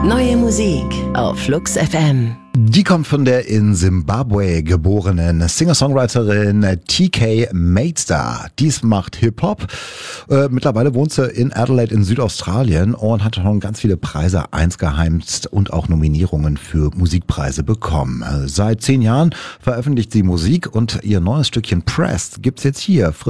Neue Musik auf Flux FM. Die kommt von der in Simbabwe geborenen Singer-Songwriterin TK Matestar. Dies macht Hip-Hop. Mittlerweile wohnt sie in Adelaide in Südaustralien und hat schon ganz viele Preise eingeheimst und auch Nominierungen für Musikpreise bekommen. Seit 10 Jahren veröffentlicht sie Musik und ihr neues Stückchen Pressed gibt's jetzt hier frisch